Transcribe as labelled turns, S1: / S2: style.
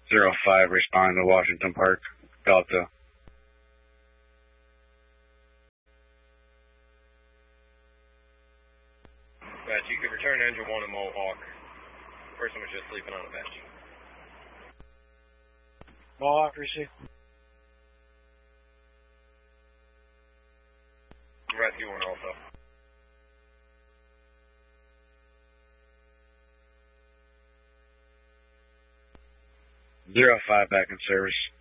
S1: 05, respond to Washington Park, Delta.
S2: Batch, you can return to engine 1 in Mohawk. Person was just sleeping on a bench.
S3: Mohawk, receive.
S2: Rescue 1 also.
S1: 05, back in service.